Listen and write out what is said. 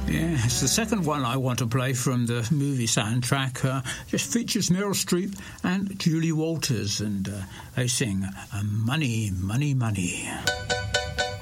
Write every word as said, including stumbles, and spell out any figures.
Yes, the second one I want to play from the movie soundtrack uh, just features Meryl Streep and Julie Walters, and uh, they sing uh, Money, Money, Money.